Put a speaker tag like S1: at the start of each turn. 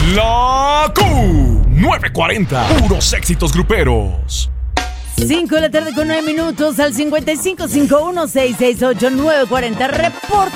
S1: La Q940. Puros éxitos gruperos.
S2: 5 de la tarde con 9 minutos al 5551-668-940. Reporta